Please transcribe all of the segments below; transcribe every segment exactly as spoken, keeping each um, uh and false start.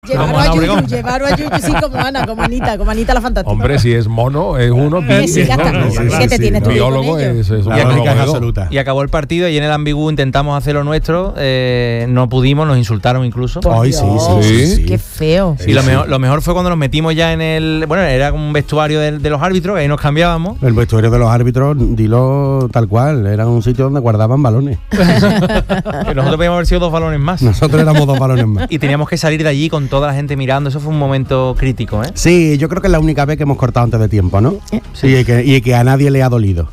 Llevaron a Yuyu, llevaron a Yuyu, sí, como Ana, como Anita, como Anita la fantástica. Hombre, si es mono, es uno. Que sí, ya está. ¿no? Sí, sí, que te sí, tienes sí. tú Biólogo con es, es un La monólogo, única es ¿no? absoluta. Y acabó el partido y en el ambigú intentamos hacer lo nuestro, eh, no pudimos, nos insultaron incluso. Ay, sí, sí, sí, sí. Qué feo. Y lo mejor, lo mejor fue cuando nos metimos ya en el... Bueno, era como un vestuario de, de los árbitros, ahí nos cambiábamos. El vestuario de los árbitros, dilo tal cual, era un sitio donde guardaban balones. Que nosotros podíamos haber sido dos balones más. Nosotros éramos dos balones más. Y teníamos que salir de allí con toda la gente mirando. Eso fue un momento crítico, ¿eh? Sí, yo creo que es la única vez que hemos cortado antes de tiempo, ¿no? Sí. Y, que, y que a nadie le ha dolido.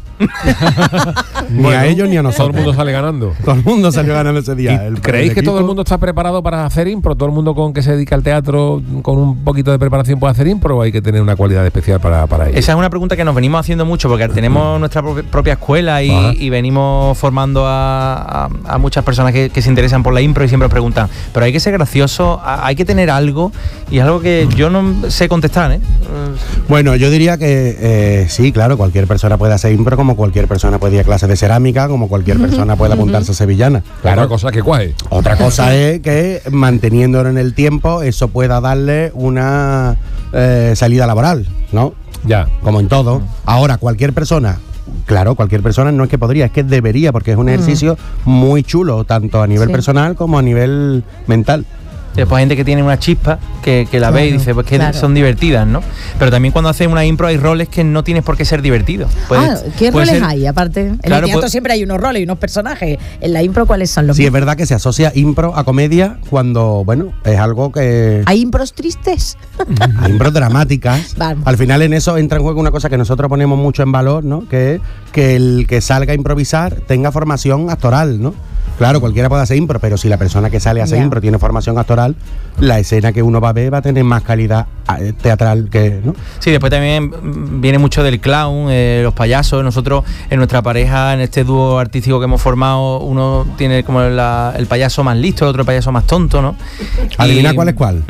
Ni Bueno, a ellos ni a nosotros. Todo el mundo sale ganando. Todo el mundo salió ganando ese ¿Y día. El- ¿Creéis el que todo el equipo- mundo está preparado para hacer impro? ¿Todo el mundo con que se dedica al teatro con un poquito de preparación puede hacer impro o hay que tener una cualidad especial para, para ello? Esa es una pregunta que nos venimos haciendo mucho porque tenemos nuestra pro- propia escuela y, Ajá. y venimos formando a, a- a muchas personas que, que se interesan por la impro y siempre nos preguntan, pero hay que ser gracioso, a- hay que tener algo, y es algo que yo no sé contestar, ¿eh? Bueno, yo diría que eh, sí, claro, cualquier persona puede hacer impro, como cualquier persona puede ir a clases de cerámica, como cualquier persona puede apuntarse a sevillana. Claro, otra cosa que cuaje. Otra cosa es que manteniéndolo en el tiempo, eso pueda darle una eh, salida laboral, ¿no? Ya. Como en todo. Ahora, cualquier persona, claro, cualquier persona no es que podría, es que debería, porque es un ejercicio muy chulo, tanto a nivel Sí. personal como a nivel mental. Después hay gente que tiene una chispa que, que la ve y Claro, dice, pues que claro. son divertidas, ¿no? Pero también cuando haces una impro hay roles que no tienes por qué ser divertido. Puedes- Ah, ¿qué puede roles ser- hay? Aparte, en Claro, el teatro pues- siempre hay unos roles y unos personajes. En la impro, ¿cuáles son los Sí, es mismos? verdad que se asocia impro a comedia cuando, bueno, es algo que... ¿Hay impros tristes? Hay impros dramáticas. Vale. Al final en eso entra en juego una cosa que nosotros ponemos mucho en valor, ¿no? Que es que el que salga a improvisar tenga formación actoral, ¿no? Claro, cualquiera puede hacer impro, pero si la persona que sale a hacer Ya. impro tiene formación actoral, la escena que uno va a ver va a tener más calidad eh, teatral que, ¿no? Sí, después también mm, viene mucho del clown, eh, los payasos. Nosotros, en nuestra pareja, en este dúo artístico que hemos formado, uno tiene como la- el payaso más listo, el otro el payaso más tonto, ¿no? Adivina Y- cuál es cuál.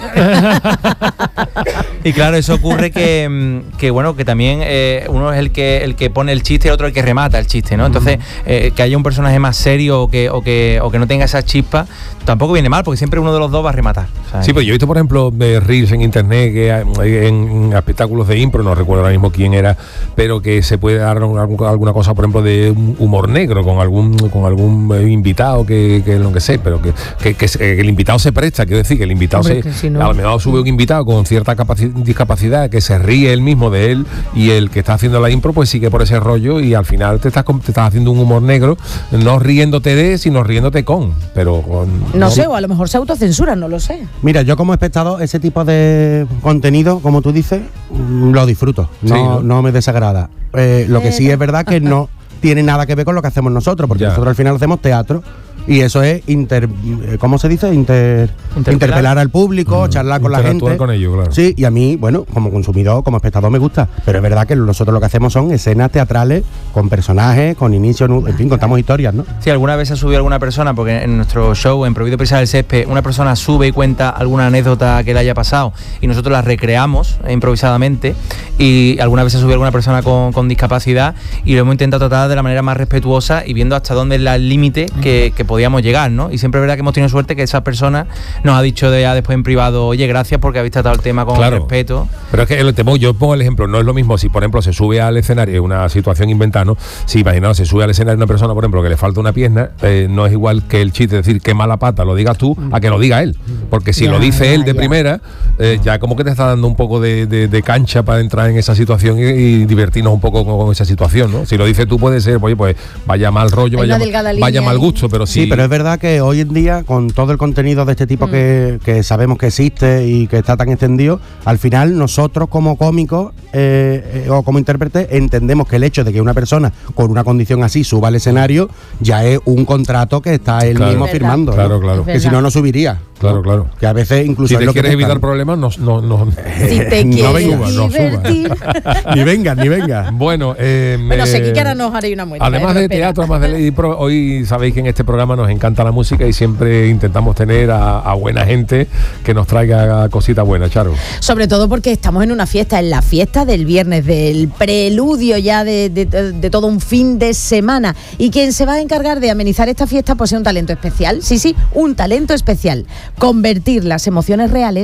Y claro, eso ocurre que, mm, que bueno, que también eh, uno es el que el que pone el chiste y el otro el que remata el chiste, ¿no? Entonces, eh, que haya un personaje más serio o que, o que, o que no tenga esa chispa, tampoco viene mal, porque siempre uno de los dos va a rematar. ¿sabes? Sí, pues yo he visto, por ejemplo, de reels en internet, que hay- en, en espectáculos de impro, no recuerdo ahora mismo quién era, pero que se puede dar un- algún- alguna cosa, por ejemplo, de un humor negro con algún con algún eh, invitado que, que lo que sé, pero que, que, que se- que el invitado se presta, quiero decir, que el invitado Hombre, se... que si no- A lo mejor sube un invitado con cierta capaci- discapacidad, que se ríe él mismo de él, y el que está haciendo la impro, pues sigue por ese rollo, y al final te estás, com- te estás haciendo un humor negro, no riéndote de, sino riéndote con, pero con... No sé, o a lo mejor se autocensuran, no lo sé. Mira, yo como espectador, ese tipo de contenido, como tú dices, mm, lo disfruto, no, Sí, ¿no? no me desagrada. Eh, lo que sí es verdad que no tiene nada que ver con lo que hacemos nosotros, porque Ya. nosotros al final hacemos teatro y eso es inter, eh, ¿cómo se dice? Inter, Interpelar. interpelar al público, charlar con la Interactuar gente. con ellos, claro. Sí, y a mí, bueno, como consumidor, como espectador me gusta, pero es verdad que nosotros lo que hacemos son escenas teatrales con personajes, con inicio, nu- en fin, contamos historias, ¿no? Si alguna vez ha subido alguna persona, porque en nuestro show, en Prohibido Pisar el Césped, una persona sube y cuenta alguna anécdota que le haya pasado y nosotros la recreamos eh, improvisadamente, y alguna vez ha subido alguna persona con, con discapacidad y lo hemos intentado tratar de la manera más respetuosa y viendo hasta dónde es la- el límite que, que podíamos llegar, ¿no? Y siempre es verdad que hemos tenido suerte que esa persona nos ha dicho de ya después en privado, oye, gracias porque habéis tratado el tema con Claro. respeto. Pero es que el temo, yo pongo el ejemplo, no es lo mismo si, por ejemplo, se sube al escenario, una situación inventada, ¿no? Si imaginaos, se sube al escenario una persona, por ejemplo, que le falta una pierna, eh, no es igual que el chiste, es decir, qué mala pata lo digas tú, a que lo diga él. Porque si Ya, lo dice ya, él de ya. primera, eh, ya como que te está dando un poco de, de- de cancha para entrar en esa situación y, y divertirnos un poco con, con esa situación, ¿no? Si lo dices tú puede ser, oye, pues vaya mal rollo, Hay una vaya, delgada vaya línea mal ahí. gusto, pero Sí, sí. pero es verdad que hoy en día, con todo el contenido de este tipo Mm. que, que sabemos que existe y que está tan extendido, al final nosotros como cómicos eh, eh, o como intérpretes entendemos que el hecho de que una persona con una condición así suba al escenario ya es un contrato que está él Claro. mismo Es verdad. firmando. ¿no? Claro, claro. Es Que si verdad. no, no subiría. Claro, ¿no? claro. Que a veces incluso Si es te lo que quieres buscan. evitar problemas, no, no, no. Si te no quieres venga, no suba. divertir. Ni venga, ni venga. Bueno, eh, Bueno, eh, sé que ahora nos haréis una muestra. además ¿eh? de Espera. teatro, además de Lady Pro, hoy sabéis que en este programa nos encanta la música y siempre intentamos tener a, a buena gente que nos traiga cositas buenas, Charo. Sobre todo porque estamos en una fiesta, en la fiesta del viernes, del preludio ya de, de- de todo un fin de semana. Y quien se va a encargar de amenizar esta fiesta, pues es un talento especial. Sí, sí, un talento especial. convertir las emociones reales